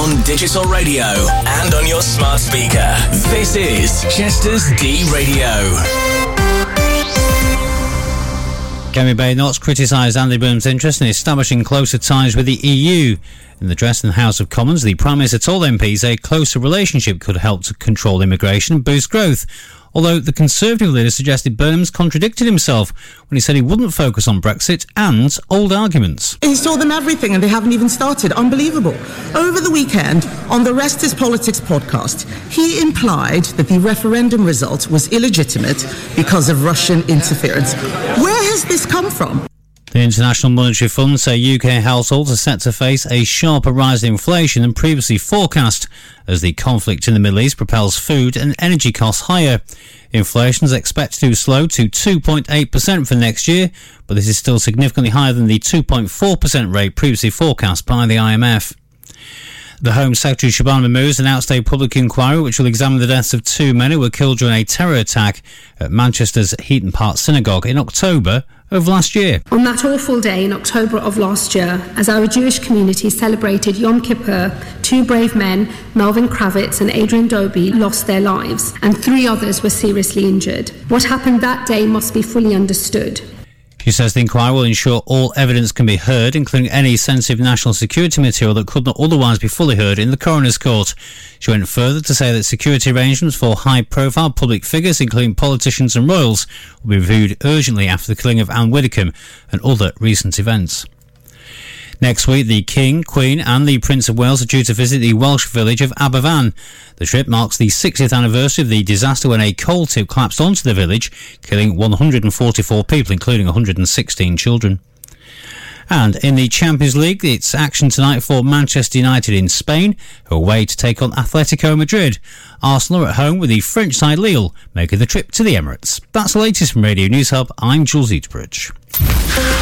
on digital radio and on your smart speaker. This is Chester's D Radio. Kemi Baynot's criticised Andy Burnham's interest in establishing closer ties with the EU. In the address in the House of Commons, the Prime Minister told MPs a closer relationship could help to control immigration and boost growth. Although the Conservative leader suggested Burnham's contradicted himself when he said he wouldn't focus on Brexit and old arguments. He's told them everything and they haven't even started. Unbelievable. Over the weekend, on the Rest is Politics podcast, he implied that the referendum result was illegitimate because of Russian interference. Where has this come from? The International Monetary Fund say UK households are set to face a sharper rise in inflation than previously forecast as the conflict in the Middle East propels food and energy costs higher. Inflation is expected to slow to 2.8% for next year, but this is still significantly higher than the 2.4% rate previously forecast by the IMF. The Home Secretary Shabana Mahmood has announced a public inquiry which will examine the deaths of two men who were killed during a terror attack at Manchester's Heaton Park Synagogue in October of last year. On that awful day in October of last year, as our Jewish community celebrated Yom Kippur, two brave men, Melvin Kravitz and Adrian Dobie, lost their lives, and three others were seriously injured. What happened that day must be fully understood. She says the inquiry will ensure all evidence can be heard, including any sensitive national security material that could not otherwise be fully heard in the coroner's court. She went further to say that security arrangements for high-profile public figures, including politicians and royals, will be reviewed urgently after the killing of Anne Widdecombe and other recent events. Next week, the King, Queen and the Prince of Wales are due to visit the Welsh village of Aberfan. The trip marks the 60th anniversary of the disaster when a coal tip collapsed onto the village, killing 144 people, including 116 children. And in the Champions League, it's action tonight for Manchester United in Spain, who are away to take on Atletico Madrid. Arsenal are at home with the French side Lille, making the trip to the Emirates. That's the latest from Radio News Hub. I'm Jules Eatbridge.